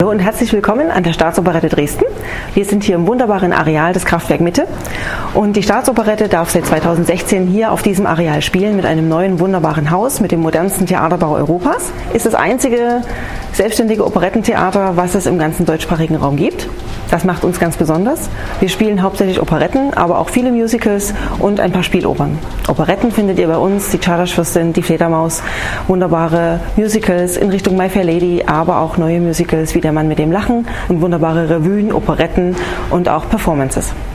Hallo und herzlich willkommen an der Staatsoperette Dresden. Wir sind hier im wunderbaren Areal des Kraftwerk Mitte und die Staatsoperette darf seit 2016 hier auf diesem Areal spielen mit einem neuen wunderbaren Haus mit dem modernsten Theaterbau Europas. Ist das einzige selbstständige Operettentheater, was es im ganzen deutschsprachigen Raum gibt. Das macht uns ganz besonders. Wir spielen hauptsächlich Operetten, aber auch viele Musicals und ein paar Spielopern. Operetten findet ihr bei uns, die Czardaschfürstin, die Fledermaus, wunderbare Musicals in Richtung My Fair Lady, aber auch neue Musicals wie Der Mann mit dem Lachen und wunderbare Revuen, Operetten und auch Performances.